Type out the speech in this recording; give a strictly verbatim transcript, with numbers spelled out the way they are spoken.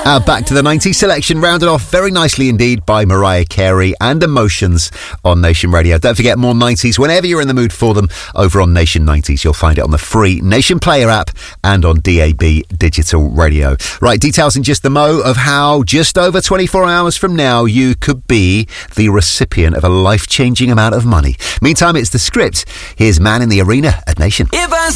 Our Back to the nineties selection rounded off very nicely indeed by Mariah Carey and Emotions on Nation Radio. Don't forget more nineties whenever you're in the mood for them over on Nation nineties. You'll find it on the free Nation Player app and on D A B Digital Radio. Right, details in just the mo of how just over twenty-four hours from now you could be the recipient of a life-changing amount of money. Meantime, it's The Script. Here's Man in the Arena at Nation. If I